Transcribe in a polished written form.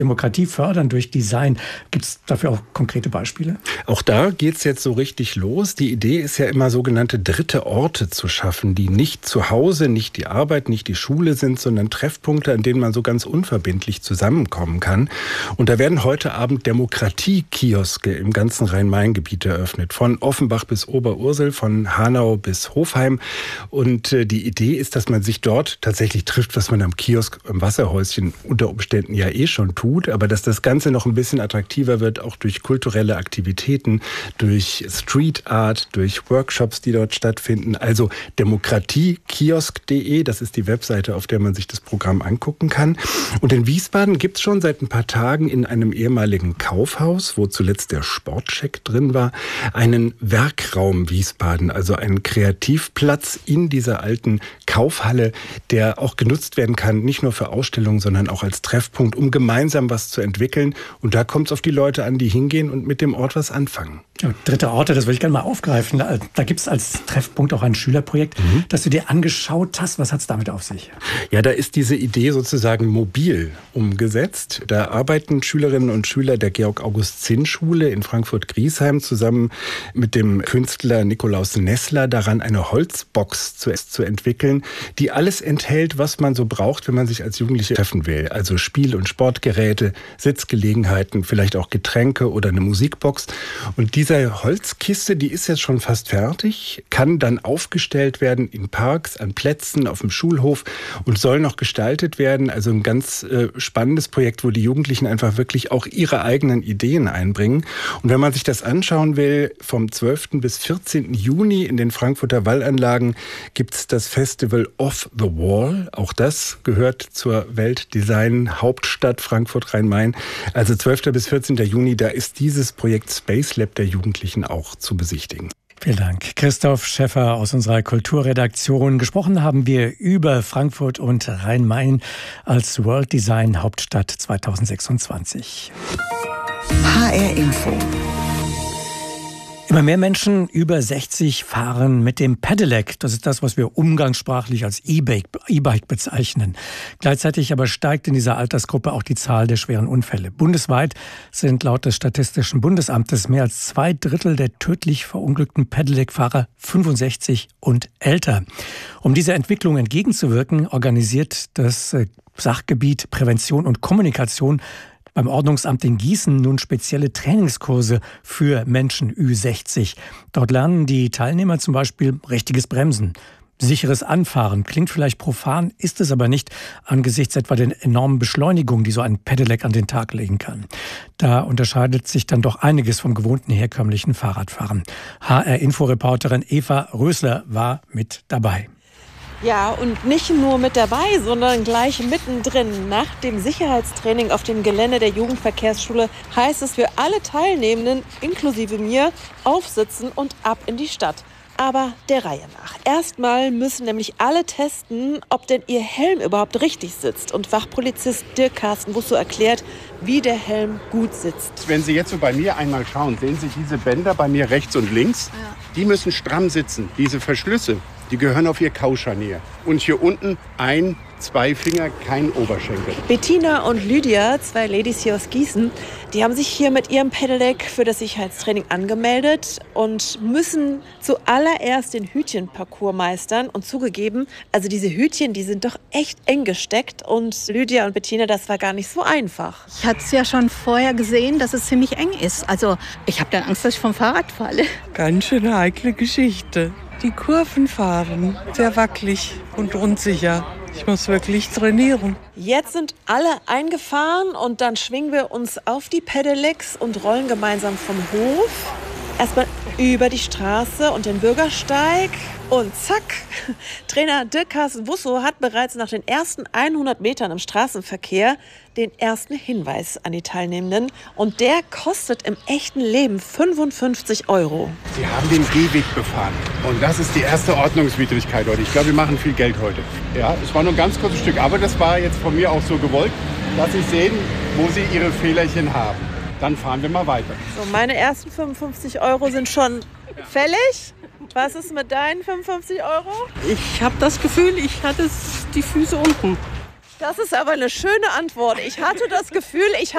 Demokratie fördern durch Design. Gibt es dafür auch konkrete Beispiele? Auch da geht es jetzt so richtig los. Die Idee ist ja immer, sogenannte dritte Orte zu schaffen, die nicht zu Hause, nicht die Arbeit, nicht die Schule sind, sondern Treffpunkte, an denen man so ganz unverbindlich zusammenkommen kann. Und da werden heute Abend Demokratie-Kioske im ganzen Rhein-Main-Gebiet eröffnet. Von Offenbach bis Oberursel, von Hanau bis Hofheim. Und die Idee ist, dass man sich dort tatsächlich trifft, was man am Kiosk, im Wasserhäuschen unter Umständen ja schon tut. Aber dass das Ganze noch ein bisschen attraktiver wird, auch durch kulturelle Aktivitäten, durch Street Art, durch Workshops, die dort stattfinden. Also demokratiekiosk.de, das ist die Webseite, auf der man sich das Programm angucken kann. Und in Wiesbaden gibt es schon seit ein paar Tagen in einem ehemaligen Kaufhaus, wo zuletzt der Sportcheck drin war, einen Werkraum Wiesbaden, also einen Kreativplatz in dieser alten Kaufhalle, der auch genutzt werden kann, nicht nur für Ausstellungen, sondern auch als Treffpunkt, um gemeinsam was zu entwickeln. Und da kommt es auf die Leute an, die hingehen und mit dem Ort was anfangen. Ja, dritte Orte, das würde ich gerne mal aufgreifen. Da gibt es als Treffpunkt auch ein Schülerprojekt, das du dir angeschaut hast. Was hat es damit auf sich? Ja, da ist diese Idee sozusagen mobil umgesetzt. Da arbeiten Schülerinnen und Schüler der Georg-August-Zinn-Schule in Frankfurt-Griesheim zusammen mit dem Künstler Nikolaus Nessler daran, eine Holzbox zu entwickeln, die alles enthält, was man so braucht, wenn man sich als Jugendliche treffen will. Also Spiel- und Sportgeräte, Sitzgelegenheiten, vielleicht auch Getränke oder eine Musikbox. Und diese Holzkiste, die ist jetzt schon fast fertig, kann dann aufgestellt werden in Parks, an Plätzen, auf dem Schulhof und soll noch gestaltet werden. Also ein ganz spannendes Projekt, wo die Jugendlichen einfach wirklich auch ihre eigenen Ideen einbringen. Und wenn man sich das anschauen will, vom 12. bis 14. Juni in den Frankfurter Wallanlagen gibt es das Festival Off the Wall. Auch das gehört zur Weltdesign-Hauptstadt Frankfurt-Rhein-Main. Also 12. bis 14. Juni, da ist dieses Projekt Space Lab der Jugendlichen auch zu besichtigen. Vielen Dank. Christoph Schäffer aus unserer Kulturredaktion. Gesprochen haben wir über Frankfurt und Rhein-Main als World Design Hauptstadt 2026. HR Info. Immer mehr Menschen über 60 fahren mit dem Pedelec. Das ist das, was wir umgangssprachlich als E-Bike bezeichnen. Gleichzeitig aber steigt in dieser Altersgruppe auch die Zahl der schweren Unfälle. Bundesweit sind laut des Statistischen Bundesamtes mehr als 2/3 der tödlich verunglückten Pedelec-Fahrer 65 und älter. Um dieser Entwicklung entgegenzuwirken, organisiert das Sachgebiet Prävention und Kommunikation beim Ordnungsamt in Gießen nun spezielle Trainingskurse für Menschen Ü60. Dort lernen die Teilnehmer zum Beispiel richtiges Bremsen. Sicheres Anfahren klingt vielleicht profan, ist es aber nicht angesichts etwa der enormen Beschleunigung, die so ein Pedelec an den Tag legen kann. Da unterscheidet sich dann doch einiges vom gewohnten herkömmlichen Fahrradfahren. HR-Info-Reporterin Eva Rösler war mit dabei. Ja, und nicht nur mit dabei, sondern gleich mittendrin. Nach dem Sicherheitstraining auf dem Gelände der Jugendverkehrsschule heißt es für alle Teilnehmenden, inklusive mir, aufsitzen und ab in die Stadt. Aber der Reihe nach. Erstmal müssen nämlich alle testen, ob denn ihr Helm überhaupt richtig sitzt. Und Wachpolizist Dirk Carsten Busso erklärt, wie der Helm gut sitzt. Wenn Sie jetzt so bei mir einmal schauen, sehen Sie diese Bänder bei mir rechts und links? Ja. Die müssen stramm sitzen, diese Verschlüsse. Die gehören auf ihr Kauscharnier. Und hier unten 1, 2 Finger, kein Oberschenkel. Bettina und Lydia, 2 Ladies hier aus Gießen, die haben sich hier mit ihrem Pedelec für das Sicherheitstraining angemeldet und müssen zuallererst den Hütchenparcours meistern. Und zugegeben, also diese Hütchen, die sind doch echt eng gesteckt. Und Lydia und Bettina, das war gar nicht so einfach. Ich hatte es ja schon vorher gesehen, dass es ziemlich eng ist. Also ich habe dann Angst, dass ich vom Fahrrad falle. Ganz schön heikle Geschichte. Die Kurven fahren, sehr wackelig und unsicher. Ich muss wirklich trainieren. Jetzt sind alle eingefahren und dann schwingen wir uns auf die Pedelecs und rollen gemeinsam vom Hof. Erstmal über die Straße und den Bürgersteig und zack. Trainer Dirk Carsten Busso hat bereits nach den ersten 100 Metern im Straßenverkehr den ersten Hinweis an die Teilnehmenden. Und der kostet im echten Leben 55 €. Sie haben den Gehweg befahren. Und das ist die erste Ordnungswidrigkeit heute. Ich glaube, wir machen viel Geld heute. Ja, es war nur ein ganz kurzes Stück. Aber das war jetzt von mir auch so gewollt, dass Sie sehen, wo Sie Ihre Fehlerchen haben. Dann fahren wir mal weiter. So, meine ersten 55 € sind schon fällig. Was ist mit deinen 55 €? Ich habe das Gefühl, ich hatte die Füße unten. Das ist aber eine schöne Antwort. Ich hatte das Gefühl, ich